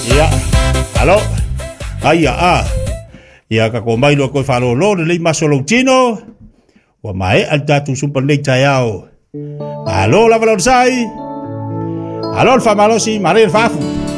Ia, alo, aia ia ka ko mai lo ko falo lo le masolo chino, wa mai al tatu super le tayao. Alo la valor sai, alo fa malosi mare fafu.